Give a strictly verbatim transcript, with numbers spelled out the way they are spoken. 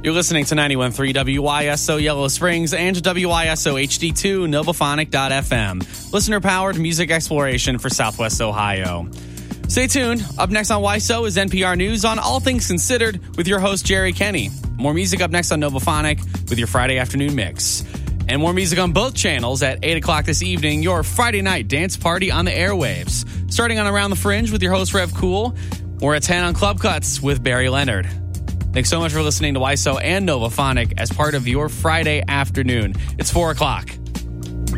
You're listening to ninety-one point three W Y S O Yellow Springs and W Y S O H D two Novophonic dot f m. Listener-powered music exploration for Southwest Ohio. Stay tuned. Up next on Y S O is N P R News on All Things Considered with your host, Jerry Kenny. More music up next on Novophonic with your Friday afternoon mix. And more music on both channels at eight o'clock this evening, your Friday night dance party on the airwaves. Starting on Around the Fringe with your host, Rev Cool. Or at ten on Club Cuts with Barry Leonard. Thanks so much for listening to Y S O and Novophonic as part of your Friday afternoon. It's four o'clock.